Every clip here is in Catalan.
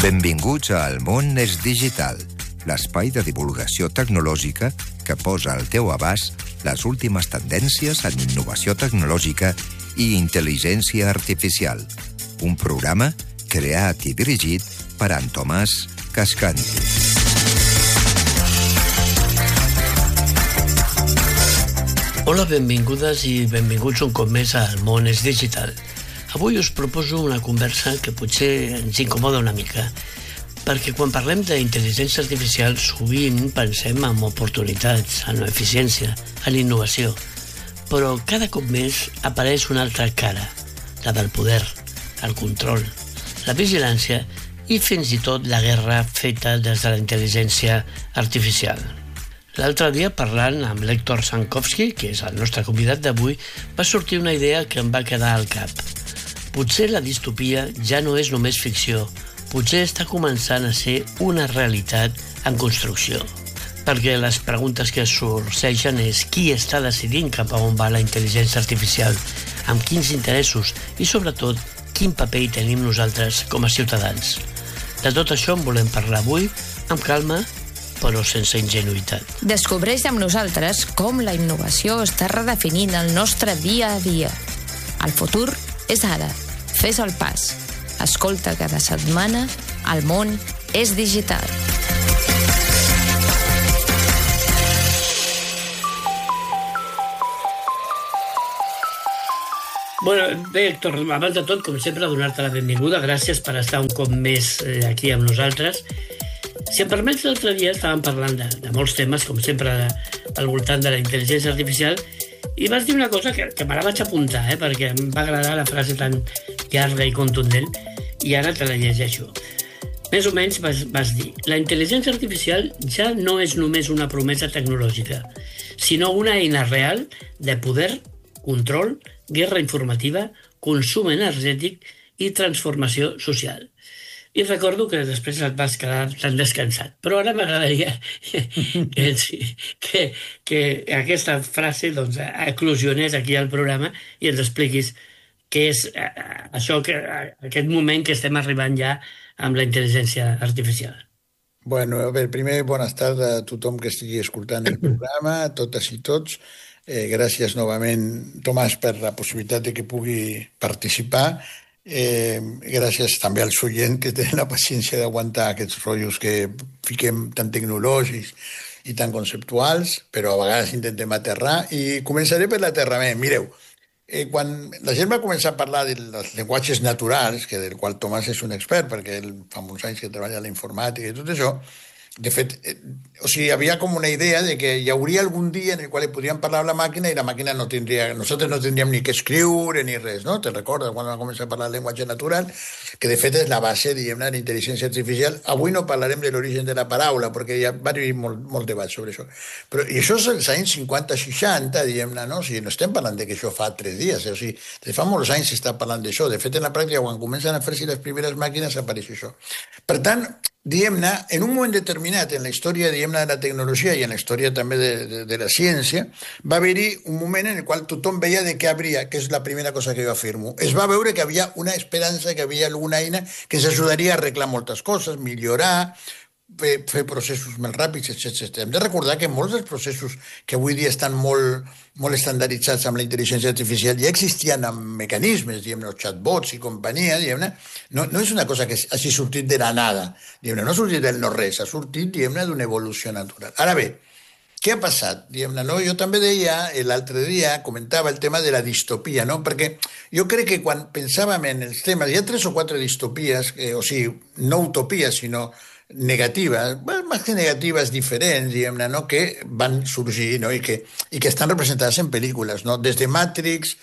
Benvinguts a El món és digital, l'espai de divulgació tecnològica que posa al teu abast les últimes tendències en innovació tecnològica i intel·ligència artificial. Un programa creat i dirigit per en Tomàs Cascanti. Hola, benvingudes i benvinguts un cop més a El món és digital. Avui us proposo una conversa que potser ens incomoda una mica, perquè quan parlem d'intel·ligència artificial sovint pensem en oportunitats, en eficiència, en innovació, però cada cop més apareix una altra cara, la del poder, el control, la vigilància i fins i tot la guerra feta des de la intel·ligència artificial. L'altre dia, parlant amb l'Héctor Sankovski, que és el nostre convidat d'avui, va sortir una idea que em va quedar al cap. Potser la distopia ja no és només ficció, potser està començant a ser una realitat en construcció. Perquè les preguntes que sorgeixen és qui està decidint cap a on va la intel·ligència artificial, amb quins interessos i, sobretot, quin paper hi tenim nosaltres com a ciutadans. De tot això en volem parlar avui, amb calma, però sense ingenuïtat. Descobreix amb nosaltres com la innovació està redefinint el nostre dia a dia. El futur és ara. Fes el pas. Escolta cada setmana El món és digital. Bé, Héctor, abans de tot, com sempre, donar-te la benvinguda. Gràcies per estar un cop més aquí amb nosaltres. Si em permets, l'altre dia estàvem parlant de molts temes, com sempre, al voltant de la intel·ligència artificial, i vas dir una cosa que me la vaig apuntar, perquè em va agradar la frase tan llarga i contundent, i ara te la llegeixo. Més o menys vas dir: la intel·ligència artificial ja no és només una promesa tecnològica, sinó una eina real de poder, control, guerra informativa, consum energètic i transformació social. I recordo que després et vas quedar tan descansat. Però ara m'agradaria que aquesta frase eclosionés aquí al programa i ens expliquis què és això, aquest moment que estem arribant ja amb la intel·ligència artificial. Bueno, a veure, primer, bones tardes a tothom que estigui escoltant el programa, a totes i tots. Gràcies novament, Tomàs, per la possibilitat de que pugui participar. Gràcies també als oients que tenen la paciència d'aguantar aquests rotllos que fiquem tan tecnològics i tan conceptuals, però a vegades intentem aterrar, i començaré per l'aterrament. Mireu, quan la gent va començar a parlar dels llenguatges naturals, del qual Tomàs és un expert, perquè ell fa molts anys que treballa a la informàtica i tot això, de fet, hi havia com una idea de que hi hauria algun dia en el qual podríem parlar amb la màquina i la màquina no tindria, nosaltres no tindríem ni que escriure ni res, no? Te'n recordes quan vam començar a parlar del llenguatge natural? Que de fet és la base, diguem-ne, de la intel·ligència artificial. Avui no parlarem de l'origen de la paraula, perquè hi va haver molt debat sobre això. Però, i això és als anys 50-60, diguem-ne, no? No estem parlant de que això fa 3 dies, de fa molts anys s'està parlant d'això. De fet, en la pràctica, quan comencen a fer-se les primeres màquines, apareix això. Per tant, diguem-ne, en un moment determinat en la història, diguem-ne, de la tecnologia i en la història també de la ciència, va haver-hi un moment en el qual tothom veia de què habria, que és la primera cosa que jo afirmo. Es va veure que havia una esperança, que havia alguna eina que ens ajudaria a arreglar moltes coses, millorar, fer processos més ràpids, etc. Hem de recordar que molts dels processos que avui dia estan molt estandarditzats amb la intel·ligència artificial ja existien amb mecanismes, diguem-ne, els chatbots i companyia, diguem-ne. No és una cosa que hagi sortit de la nada, diguem-ne, no ha sortit del no-res, ha sortit, diguem-ne, d'una evolució natural. Ara bé, què ha passat? Diguem-ne, no? Jo també deia, l'altre dia, comentava el tema de la distopia, no? Perquè jo crec que quan pensàvem en els temes, hi ha 3 o 4 distopies, no utopies, sinó negatives, més que negatives, diferents, diguem-ne, no? Que van sorgir, no? I que estan representades en pel·lícules, no? Des de Matrix,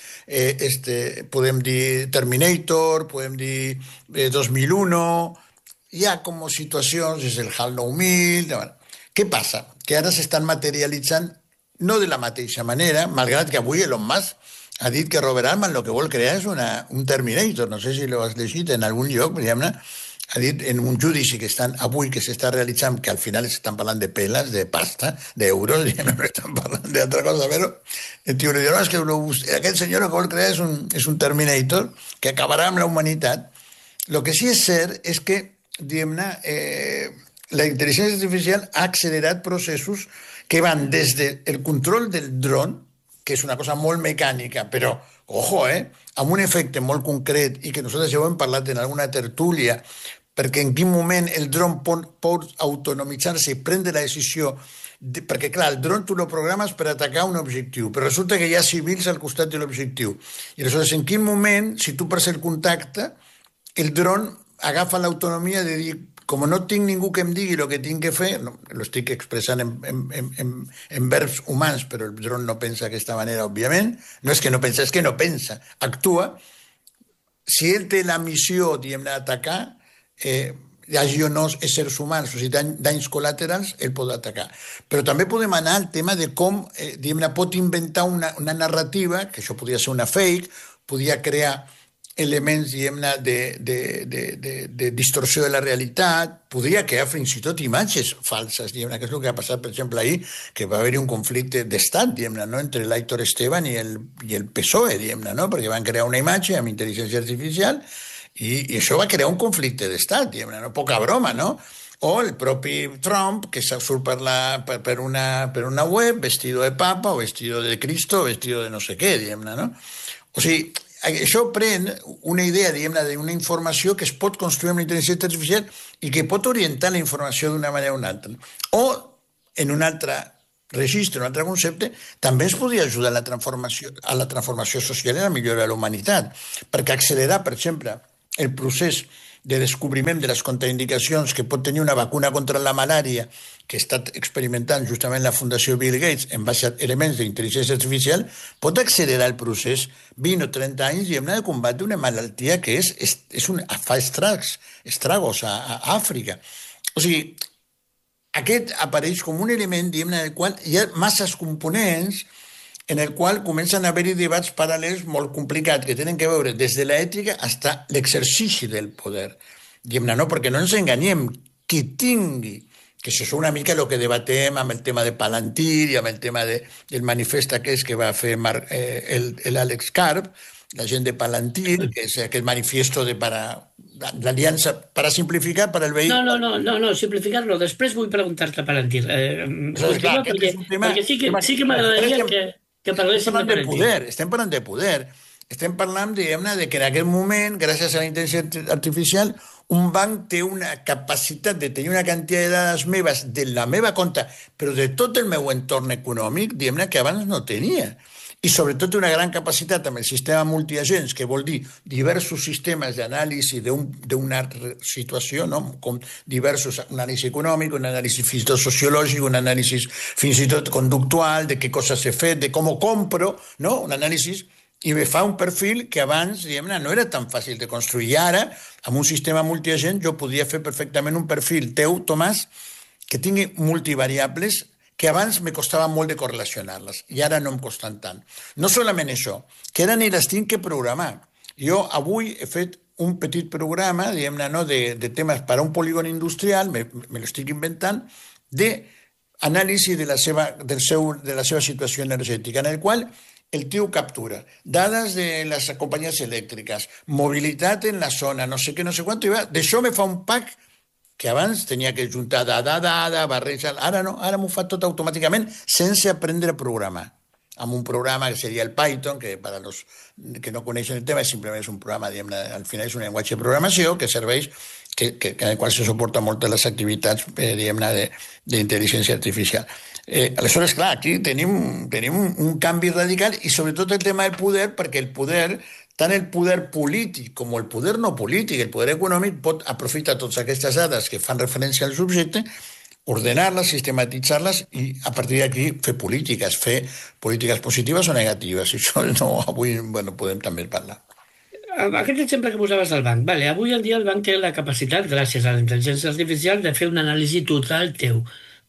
podem dir Terminator, podem dir 2001, hi ha com situacions, és el HAL 9000... Què passa? Que ara s'estan materialitzant no de la mateixa manera, malgrat que avui Elon Musk ha dit que Robert Altman el que vol crear és un Terminator, no sé si l'ho has llegit en algun lloc, diguem-ne, ha dit en un judici que avui que s'està realitzant, que al final estan parlant de peles, de pasta, d'euros, no estan parlant d'altra cosa, però el tio li diu, no, és que aquest senyor el que vol crear és un Terminator que acabarà amb la humanitat. El que sí és cert és que diguem-ne, la intel·ligència artificial ha accelerat processos que van des del control del dron, que és una cosa molt mecànica, però, ojo, amb un efecte molt concret i que nosaltres ja ho hem parlat en alguna tertúlia, perquè en quin moment el dron pot autonomitzar-se i prendre la decisió perquè, clar, el dron tu lo programes per atacar un objectiu, però resulta que hi ha civils al costat de l'objectiu. I aleshores, en quin moment, si tu perds el contacte, el dron agafa l'autonomia de dir, com no tinc ningú que em digui el que tinc que fer, no, lo estic expressant en verbs humans, però el dron no pensa d'aquesta manera, òbviament, no és que no pensa, és que no pensa, actua. Si ell té la missió, diguem-ne, d'atacar, hi hagi o no éssers humans, o sigui, danys col·laterals, ell pot atacar. Però també podem anar al tema de com, diguem-ne, pot inventar una narrativa, que això podria ser una fake, podria crear elements, diguem-ne, de distorsió de la realitat, podria crear fins i tot imatges falses, diguem-ne, que és el que ha passat, per exemple, ahir, que va haver-hi un conflicte d'estat, diguem-ne, no?, entre l'Aitor Esteban i el PSOE, diguem-ne, no?, perquè van crear una imatge amb intel·ligència artificial i això va crear un conflicte d'estat, diguem-ne, no? Poca broma, no? O el propi Trump, que surt per una web, vestido de papa, o vestido de Cristo, o vestido de no sé què, diguem-ne, no? O sigui, això pren una idea, diguem-ne, d'una informació que es pot construir amb la intel·ligència artificial i que pot orientar la informació d'una manera o una altra. O, en un altre registre, un altre concepte, també ens podria ajudar a la transformació social i a la millora de la humanitat, perquè accelerar, per exemple, el procés de descobriment de les contraindicacions que pot tenir una vacuna contra la malària que està experimentant justament la Fundació Bill Gates en base a elements d'intel·ligència artificial, pot accelerar el procés 20 o 30 anys i hem de combatre una malaltia que fa estragos a Àfrica. O sigui, aquest apareix com un element, diguem-ne, en el qual hi ha masses components en el qual comencen a haver-hi debats paral·lels molt complicats que tenen que veure des de l'ètica fins a l'exercici del poder. Diguem-ne, no? Perquè no ens enganyem, qui tingui, que això és una mica el que debatem amb el tema de Palantir i amb el tema del manifest aquest que va fer l'Àlex Karp, la gent de Palantir, que és aquest manifiesto de l'aliança para simplificar para el vehículo. No, simplificar-lo. Després vull preguntar-te a Palantir. Perquè sí que m'agradaria que parléssim de Palantir. Estem parlant de poder. Estem parlant, diguem-ne, de que en aquest moment, gràcies a la intel·ligència artificial, un banc té una capacitat de tenir una quantitat de dades meves de la meva compte, però de tot el meu entorn econòmic, diguem-ne, que abans no tenia. I sobretot una gran capacitat amb el sistema multiagents, que vol dir diversos sistemes d'anàlisi d'una situació, no? Com diversos, un anàlisi econòmic, un anàlisi fins i tot sociològic, un anàlisi fins i tot conductual, de què coses he fet, de com ho compro, no? Un anàlisi, i me fa un perfil que abans, diguem-ne, no era tan fàcil de construir. I ara, amb un sistema multiagent, jo podria fer perfectament un perfil teu, Tomàs, que tingui multivariables que abans me costava molt de correlacionar-les i ara no em costen tant. No solament això, que ara ni les tinc que programar. Jo avui he fet un petit programa, diguem-ne, no, de temes per a un polígon industrial, me l'estic inventant, d'anàlisi de la seva situació energètica, en el qual el tio captura dades de les companyies elèctriques, mobilitat en la zona, no sé què, no sé quant, i d'això me fa un pack que abans tenia que juntar dada, barrejar. Ara no, ara m'ho fa tot automàticament sense aprendre a programar. Amb un programa que seria el Python, que per als que no coneixen el tema simplement és un programa, diguem-ne, al final és un llenguatge de programació que serveix, en el qual se suporta moltes les activitats, diguem-ne, d'intel·ligència artificial. Aleshores, clar, aquí tenim un canvi radical i sobretot el tema del poder, perquè el poder, tant el poder polític com el poder no polític, el poder econòmic, pot aprofitar totes aquestes dades que fan referència al subjecte, ordenar-les, sistematitzar-les i a partir d'aquí fer polítiques positives o negatives. I això no, avui podem també parlar. Aquest exemple que posaves del banc. Vale, avui en dia el banc té la capacitat, gràcies a la intel·ligència artificial, de fer una anàlisi total teu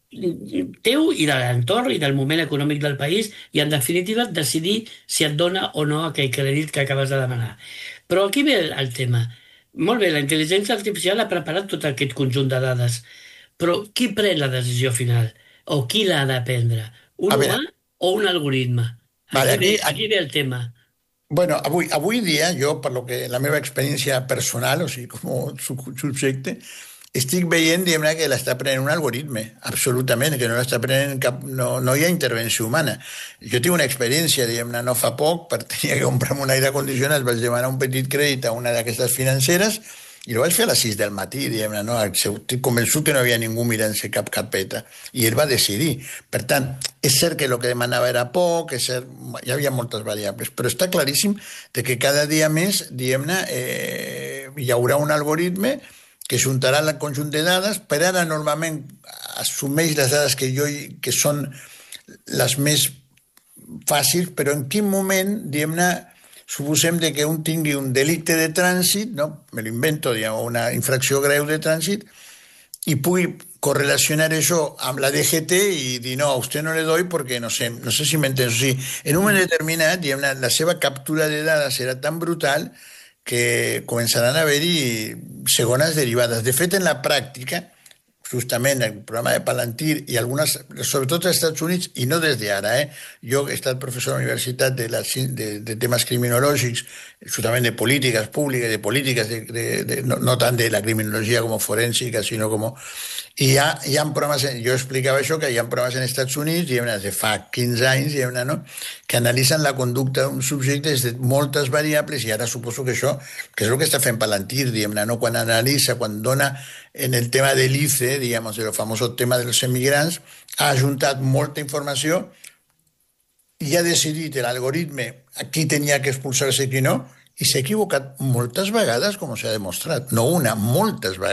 i de l'entorn i del moment econòmic del país i, en definitiva, decidir si et dona o no aquell crèdit que acabes de demanar. Però aquí ve el tema. Molt bé, la intel·ligència artificial ha preparat tot aquest conjunt de dades, però qui pren la decisió final? O qui l'ha de prendre? Un humà o un algoritme? Aquí ve el tema. Bueno, avui dia, jo, per lo que la meva experiència personal, o sigui, com a subjecte, estic veient, diguem-ne, que l'està prenent un algoritme, absolutament, que no l'està prenent cap... No hi ha intervenció humana. Jo tinc una experiència, diguem-ne, no fa poc, per tenir que comprar-me un aire condicionat, vaig demanar un petit crèdit a una d'aquestes financeres i ho vaig fer a les 6 del matí, diguem-ne, no? Estic convençut que no hi havia ningú mirant-se cap carpeta. I ell va decidir. Per tant, és cert que el que demanava era poc, és cert, hi havia moltes variables, però està claríssim de que cada dia més, diguem-ne, hi haurà un algoritme que juntarà el conjunt de dades, per ara normalment assumeix les dades que són les més fàcils, però en quin moment, diguem-ne, suposem que un tingui un delicte de trànsit, no? Me lo invento, diguem, una infracció greu de trànsit, i pugui correlacionar això amb la DGT i dir, no, a usted no le doy porque no sé si m'entens. O sigui, en un moment determinat, diguem-ne, la seva captura de dades serà tan brutal que començaran a haver-hi segones derivades. De fet, en la pràctica, justament el programa de Palantir i algunes, sobretot als Estats Units, i no des d'ara, jo he estat professor a la universitat de temes criminològics, justament de polítiques públiques, de polítiques, no tant de la criminologia com forènsica, sinó com... I hi ha programes, jo explicava això, que hi ha programes en Estats Units, des de fa 15 anys, no? Que analitzen la conducta d'un subjecte des de moltes variables, i ara suposo que això, que és el que està fent Palantir, no? Quan analitza, quan dona en el tema de l'ICE, el famós tema dels emigrants, ha ajuntat molta informació i ha decidit l'algoritme a qui tenia que expulsar-se i qui no, i s'ha equivocat moltes vegades, com s'ha demostrat. No una, moltes vegades.